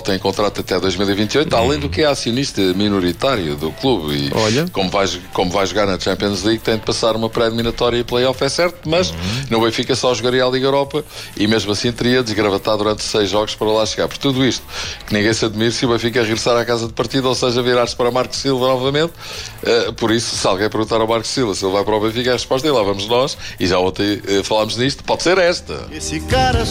tem contrato até 2028, além do que é acionista minoritário do clube. E como vai jogar na Champions League, tem de passar uma pré-eliminatória e play-off, é certo, mas no Benfica só jogaria a Liga Europa e mesmo assim teria de desgravatar durante 6 jogos para lá chegar. Por tudo isto, que ninguém se admire se o Benfica regressar à casa de partida, ou seja, virar-se para Marcos Silva novamente. Por isso, se alguém perguntar ao Marcos Silva se ele vai para o Benfica, a resposta é lá vamos nós, e já ontem falámos nisto, pode ser esta.